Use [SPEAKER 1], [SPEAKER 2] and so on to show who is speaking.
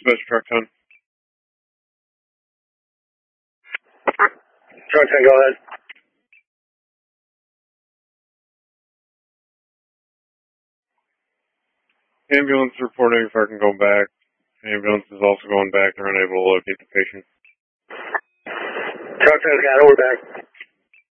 [SPEAKER 1] Dispatch Truck 10.
[SPEAKER 2] Truck 10, go ahead.
[SPEAKER 1] Ambulance reporting if I can go back. Ambulance is also going back. They're unable to locate the patient.
[SPEAKER 2] Truck 10, we're back.